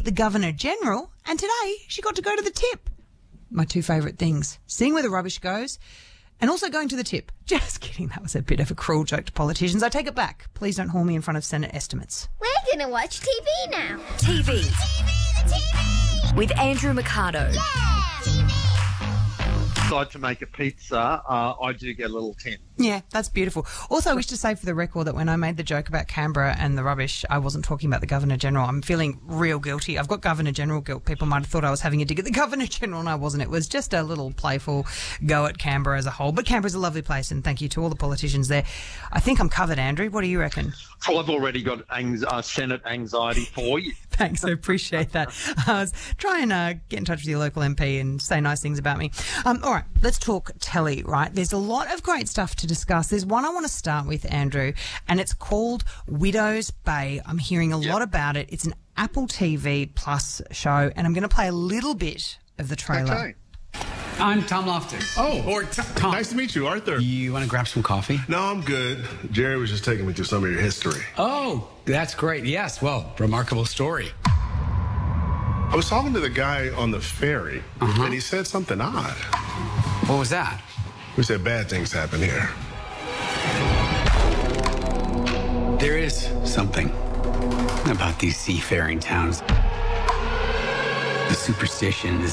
the Governor-General, and today she got to go to the tip. My two favourite things, seeing where the rubbish goes and also going to the tip. Just kidding, that was a bit of a cruel joke to politicians. I take it back. Please don't haul me in front of Senate estimates. We're going to watch TV now. TV. The TV! With Andrew Mercado. Yeah! TV! Decide to make a pizza, I do get a little tin. Yeah, that's beautiful. Also, I wish to say for the record that when I made the joke about Canberra and the rubbish, I wasn't talking about the Governor-General. I'm feeling real guilty. I've got Governor-General guilt. People might have thought I was having a dig at the Governor-General, and I wasn't. It was just a little playful go at Canberra as a whole. But Canberra's a lovely place, and thank you to all the politicians there. I think I'm covered, Andrew. What do you reckon? Well, I've already got Senate anxiety for you. Thanks, I appreciate that. I was trying to get in touch with your local MP and say nice things about me. All right, let's talk telly, right? There's a lot of great stuff to discuss. There's one I want to start with, Andrew, and it's called Widow's Bay. I'm hearing a lot about it. It's an Apple TV Plus show, and I'm going to play a little bit of the trailer. Okay. I'm Tom Loftus. Oh, or Tom. Nice to meet you, Arthur. You want to grab some coffee? No, I'm good. Jerry was just taking me through some of your history. Oh, that's great. Yes, well, remarkable story. I was talking to the guy on the ferry, and he said something odd. What was that? We said bad things happen here. There is something about these seafaring towns. The superstitions,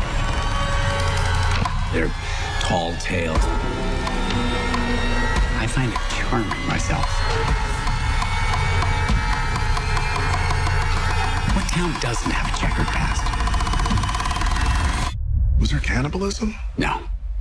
their tall tales. I find it charming myself. What town doesn't have a checkered past? Was there cannibalism? No.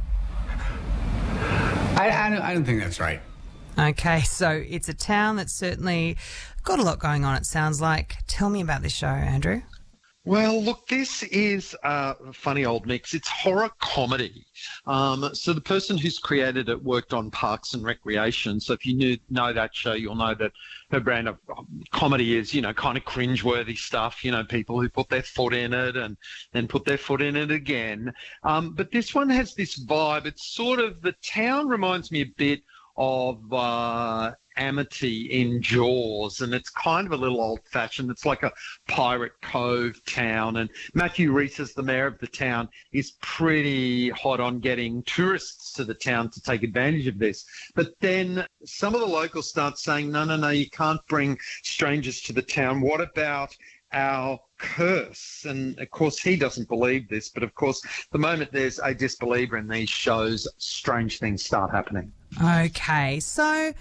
I don't think that's right. Okay, so it's a town that's certainly got a lot going on, it sounds like. Tell me about this show, Andrew. Well, look, this is a funny old mix. It's horror comedy. So the person who's created it worked on Parks and Recreation. So if you know that show, you'll know that her brand of comedy is, kind of cringeworthy stuff, people who put their foot in it and then put their foot in it again. But this one has this vibe. It's sort of, the town reminds me a bit of Amity in Jaws, and it's kind of a little old-fashioned. It's like a Pirate Cove town, and Matthew Rhys, as the mayor of the town, is pretty hot on getting tourists to the town to take advantage of this. But then some of the locals start saying, no, you can't bring strangers to the town. What about our curse? And of course he doesn't believe this, but of course the moment there's a disbeliever in these shows, strange things start happening. Okay, so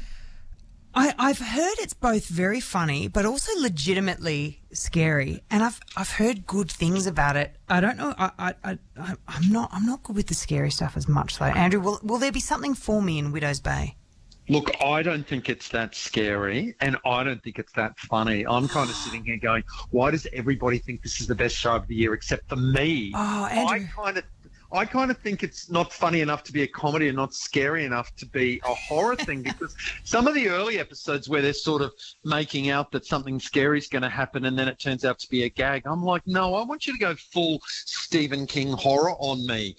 I've heard it's both very funny but also legitimately scary, and I've heard good things about it. I don't know. I'm not good with the scary stuff as much though. Andrew, will there be something for me in Widow's Bay? Look, I don't think it's that scary, and I don't think it's that funny. I'm kind of sitting here going, why does everybody think this is the best show of the year except for me? Oh, Andrew. I kind of think it's not funny enough to be a comedy and not scary enough to be a horror thing, because some of the early episodes where they're sort of making out that something scary is going to happen and then it turns out to be a gag, I'm like, no, I want you to go full Stephen King horror on me.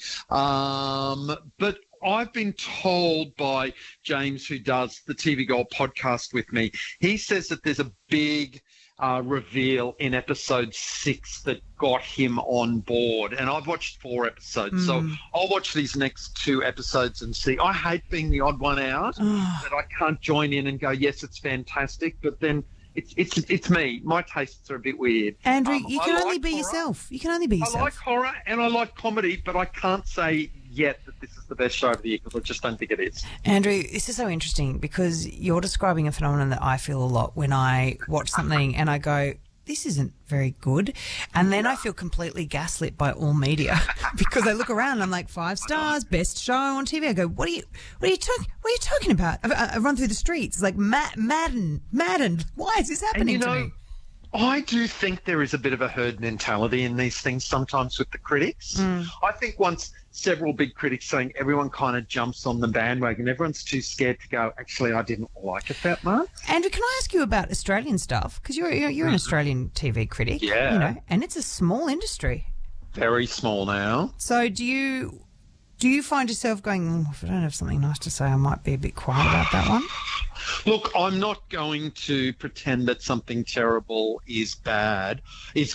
But I've been told by James, who does the TV Gold podcast with me, he says that there's a big reveal in episode 6 that got him on board, and I've watched 4 episodes, so I'll watch these next 2 episodes and see. I hate being the odd one out, that I can't join in and go, yes, it's fantastic, but then it's me. My tastes are a bit weird. Andrew, you can only be horror. yourself. You can only be yourself. I like horror and I like comedy, but I can't say yet that this is the best show of the year, because I just don't think it is. Andrew, this is so interesting because you're describing a phenomenon that I feel a lot when I watch something and I go, this isn't very good. And then I feel completely gaslit by all media because I look around and I'm like, 5 stars, best show on TV. I go, what are you talking about? I run through the streets like maddened. Why is this happening to me? I do think there is a bit of a herd mentality in these things sometimes with the critics. I think once several big critics saying, everyone kind of jumps on the bandwagon. Everyone's too scared to go, actually, I didn't like it that much. Andrew, can I ask you about Australian stuff? Because you're an Australian TV critic. Yeah. And it's a small industry. Very small now. So do you find yourself going, if I don't have something nice to say, I might be a bit quiet about that one? Look, I'm not going to pretend that something terrible is